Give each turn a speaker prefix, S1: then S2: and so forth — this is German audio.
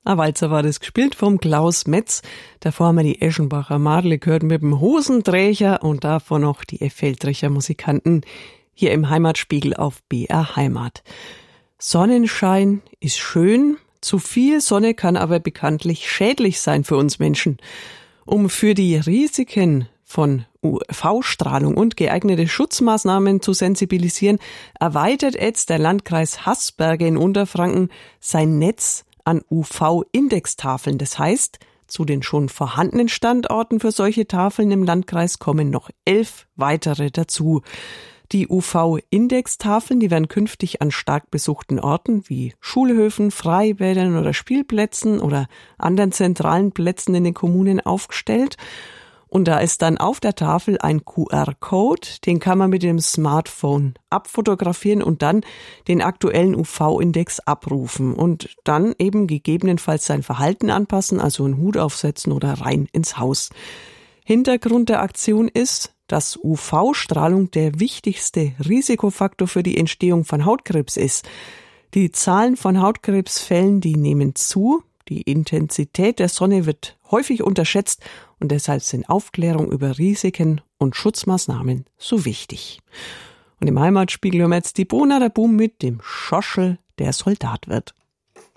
S1: Ein Walzer war das, gespielt vom Klaus Metz. Davor haben wir die Eschenbacher Madle gehört mit dem Hosenträger und davor noch die Feldrecher Musikanten hier im Heimatspiegel auf BR Heimat. Sonnenschein ist schön, zu viel Sonne kann aber bekanntlich schädlich sein für uns Menschen. Um für die Risiken von UV-Strahlung und geeignete Schutzmaßnahmen zu sensibilisieren, erweitert jetzt der Landkreis Haßberge in Unterfranken sein Netz an UV-Indextafeln. Das heißt, zu den schon vorhandenen Standorten für solche Tafeln im Landkreis kommen noch 11 weitere dazu. Die UV-Indextafeln, die werden künftig an stark besuchten Orten wie Schulhöfen, Freibädern oder Spielplätzen oder anderen zentralen Plätzen in den Kommunen aufgestellt. Und da ist dann auf der Tafel ein QR-Code, den kann man mit dem Smartphone abfotografieren und dann den aktuellen UV-Index abrufen und dann eben gegebenenfalls sein Verhalten anpassen, also einen Hut aufsetzen oder rein ins Haus. Hintergrund der Aktion ist, dass UV-Strahlung der wichtigste Risikofaktor für die Entstehung von Hautkrebs ist. Die Zahlen von Hautkrebsfällen, die nehmen zu. Die Intensität der Sonne wird häufig unterschätzt und deshalb sind Aufklärung über Risiken und Schutzmaßnahmen so wichtig. Und im Heimatspiegel hören wir jetzt die Bona der Boom mit dem Schoschel, der Soldat wird.